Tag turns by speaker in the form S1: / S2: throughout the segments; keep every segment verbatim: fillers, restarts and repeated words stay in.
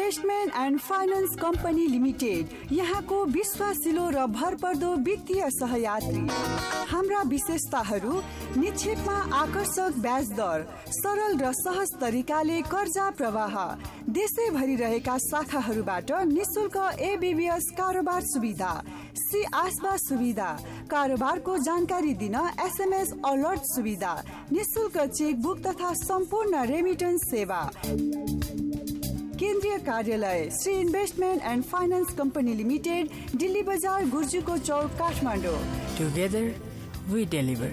S1: Investment and finance company limited, यहाँको विश्वासिलो र भरपर्दो वित्तीय सहयात्री। हाम्रा विशेषताहरू निक्षेपमा आकर्षक ब्याज दर, सरल र सहज तरिकाले कर्जा प्रवाह, देशैभरि रहेका शाखाहरूबाट निशुल्क एबीबीएस कारोबार सुविधा, सी आस्बा सुविधा, कारोबारको जानकारी दिन एसएमएस अलर्ट सुविधा, निशुल्क चेक बुक तथा सम्पूर्ण रेमिटेन्स सेवा। केन्द्रीय कार्यालय Shri investment and finance company limited, Delhi बजार, गुर्जुको चौक, काठमाडौँ।
S2: Together we deliver.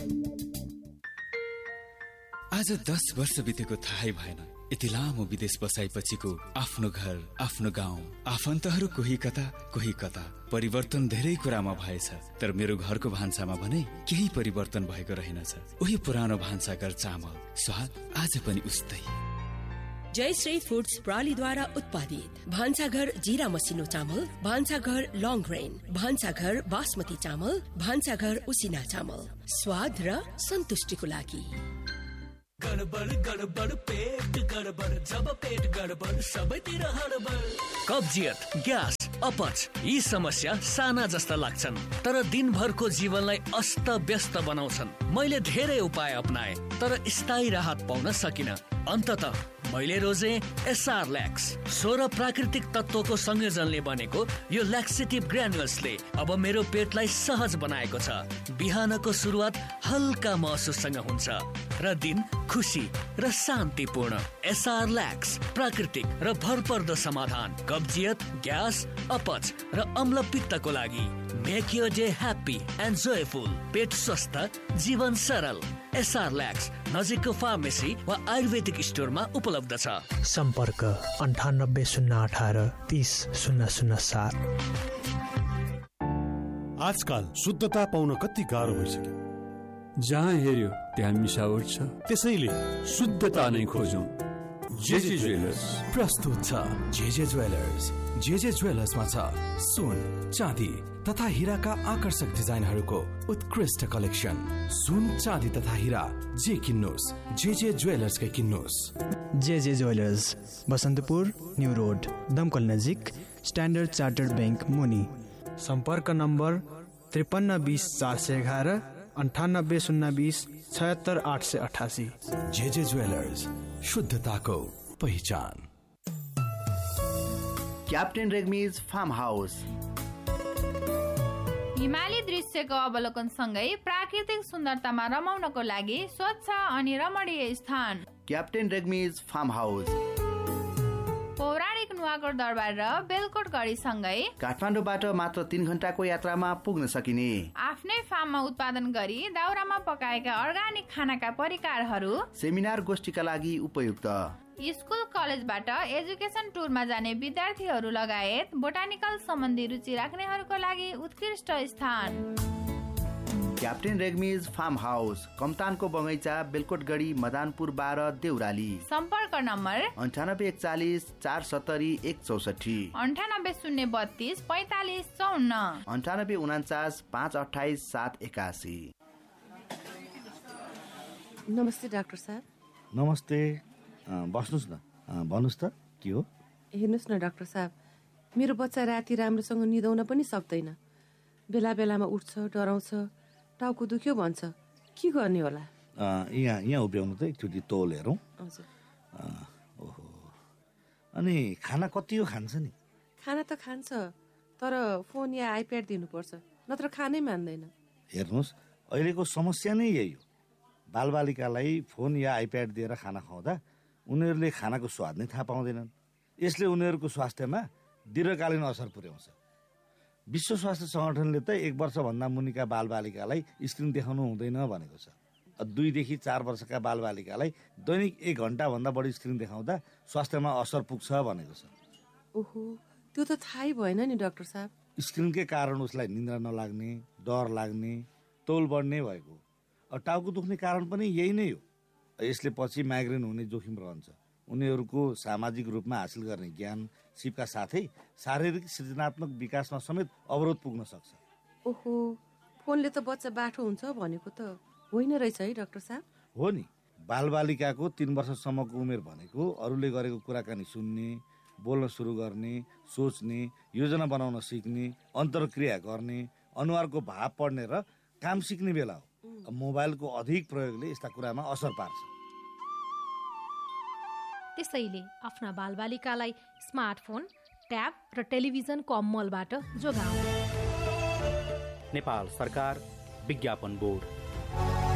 S3: आज दस वर्ष बितेको थाहै भएन। यति लामो विदेश बसाइपछिको आफ्नो घर, आफ्नो गाउँ, आफन्तहरू कोही कता कोही कता। परिवर्तन धेरै कुरामा भएछ, तर मेरो घरको भान्सामा भने केही परिवर्तन भएको रहेनछ। उही पुरानो भान्साघर चामल स्वाद आज पनि उस्तै।
S4: जयश्री फूड्स प्रणालीद्वारा उत्पादित भान्साघर जीरा मसिनो चामल, भान्साघर लङ ग्रेन, भान्साघर बासमती चामल, भान्साघर उसिना चामल, स्वाद र सन्तुष्टिको लागि।
S5: गडबड गडबड पेट गडबड, जब पेट गडबड सबैतिर हडबड। कब्जियत, ग्यास, अपच यी समस्या साना जस्ता लाग्छन्, तर दिनभरको जीवनलाई अस्त व्यस्त बनाउँछन्। मैले धेरै उपाय अपनाए, तर स्थायी राहत पाउन सकिन। अन्ततः मैले रोजे एसआर ल्याक्स। सोह्र प्राकृतिक तत्वको संयोजनले बनेको यो ल्याक्सेटिभ ग्रानुल्सले अब मेरो पेटलाई सहज बनाएको छ। बिहानको सुरुवात हल्का महसुससँग हुन्छ र दिन खुसी र शान्तिपूर्ण। एसआर ल्याक्स प्राकृतिक र भरपर्दो समाधान कब्जियत, ग्यास, अपच र अम्लपित्तको लागि। Make your day happy and joyful. पेट स्वस्थ, जीवन सरल। एसआर ल्याक्स नजिकको फार्मेसी वा आयुर्वेदिक स्टोरमा उपलब्ध छ।
S6: सम्पर्क अन्ठानब्बे शून्य अठार तीस शून्य शून्य सात।
S7: आजकल शुद्धता पाउन कति गाह्रो भइसक्यो।
S8: जहाँ हेऱ्यो त्यहाँ मिसावट छ,
S7: त्यसैले
S8: शुद्धता नै खोजौं। जेजे ज्वेलर्स
S9: प्रस्तुत छ। JJ jewellers. जेजे ज्वेलर्समा छ सुन, चाँदी तथा हीराका आकर्षक डिजाइनहरूको उत्कृष्ट कलेक्सन। सुन, चाँदी तथा हीरा जे किन्नुस्, JJ ज्वेलर्सकै किन्नुस्।
S6: JJ jewellers, Basantapur, new road, दमकल नजिक, स्ट्यान्डर्ड चार्टर्ड बैंक मुनि। सम्पर्क नम्बर त्रिपन्न बिस चार सय एघार, अन्ठानब्बे शून्य बिस छयत्तर आठ सय अठासी।
S9: जेजे ज्वेलर्स, शुद्धताको पहिचान।
S10: Captain रेग्मीज farm house.
S11: हिमाली दृश्यको अवलोकन सँगै प्राकृतिक सुन्दरतामा रमाउनको लागि स्वच्छ अनि रमणीय स्थान।
S10: क्याप्टेन रेग्मीज फार्म हाउस
S11: पौराणिक नुवाकोट दरबार र बेलकोट गढी सँगै
S10: काठमाडौँबाट मात्र तीन घण्टाको यात्रामा पुग्न सकिने।
S11: आफ्नै फार्ममा उत्पादन गरी दाउरामा पकाएका अर्गानिक खानाका परिकारहरू
S10: सेमिनार गोष्ठीका लागि उपयुक्त।
S11: स्कुल कलेजबाट एजुकेसन टुरमा जाने विद्यार्थीहरू लगायत बोटानिकल सम्बन्धी रुचि राख्नेहरूको लागि उत्कृष्ट स्थान।
S10: क्याप्टेन रेग्मीज फार्म हाउस, कमतानको बगैँचा, बेलकोटगढी, मदानपुर बाह्र, देउराली।
S11: सम्पर्क नम्बर
S10: अन्ठानब्बे एकचालिस चार सत्तरी एक चौसठी,
S11: अन्ठानब्बे शून्य बत्तीस पैतालिस चौन्न,
S10: अन्ठानब्बे उनाचास पाँच अठाइस सात एकासी।
S12: नमस्ते डाक्टर साहब।
S13: नमस्ते, बस्नुहोस् न। भन्नुहोस् त के हो?
S12: हेर्नुहोस् न डाक्टर साहब, मेरो बच्चा राति राम्रोसँग निदाउन पनि सक्दैन। बेला बेलामा उठ्छ, डराउँछ, टाउको दुख्यो भन्छ। के गर्ने होला?
S13: यहाँ यहाँ उभ्याउनु त एकचोटि तौल हेरौँ।
S12: हजुर।
S13: ओहो, अनि खाना कति हो खान्छ नि?
S12: खाना त खान्छ, तर फोन या आइप्याड दिनुपर्छ, नत्र खानै मान्दैन।
S13: हेर्नुहोस्, अहिलेको समस्या नै यही हो। बालबालिकालाई फोन या आइप्याड दिएर खाना खुवाउँदा उनीहरूले खानाको स्वाद नै थाहा पाउँदैनन्। यसले उनीहरूको स्वास्थ्यमा दीर्घकालीन असर पुर्याउँछ। विश्व स्वास्थ्य संगठनले त एक वर्षभन्दा मुनिका बालबालिकालाई स्क्रिन देखाउनु हुँदैन भनेको छ। दुईदेखि चार वर्षका बालबालिकालाई दैनिक एक घण्टाभन्दा बढी स्क्रिन देखाउँदा स्वास्थ्यमा असर पुग्छ भनेको छ।
S12: ओहो, त्यो त थाहै भएन नि डाक्टर साहब।
S13: स्क्रिनकै कारण उसलाई निन्द्रा नलाग्ने, डर लाग्ने, तौल बढ्ने भएको। टाउको दुख्ने कारण पनि यही नै हो। यसले पछि माइग्रेन हुने जोखिम रहन्छ। उनीहरूको सामाजिक रूपमा हासिल गर्ने ज्ञान सिपका साथै शारीरिक सृजनात्मक विकासमा समेत अवरोध पुग्न सक्छ।
S12: ओहो, फोनले त बच्चा बाठो हुन्छ भनेको त होइन रहेछ है डाक्टर साहब?
S13: हो नि, बालबालिकाको तीन वर्षसम्मको उमेर भनेको अरूले गरेको कुराकानी सुन्ने, बोल्न सुरु गर्ने, सोच्ने, योजना बनाउन सिक्ने, अन्तर्क्रिया गर्ने, अनुहारको भाव पढ्ने र काम सिक्ने बेला हो। मोबाइलको अधिक प्रयोगले यस्ता कुरामा असर पार्छ।
S14: त्यसैले आफ्ना बालबालिकालाई स्मार्टफोन, ट्याब र टेलिभिजनको अमलबाट जोगाउनु।
S15: नेपाल सरकार विज्ञापन बोर्ड।